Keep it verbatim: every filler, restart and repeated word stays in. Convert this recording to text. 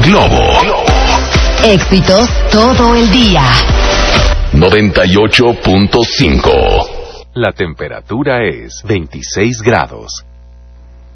Globo. Éxitos todo el día. noventa y ocho punto cinco. La temperatura es veintiséis grados.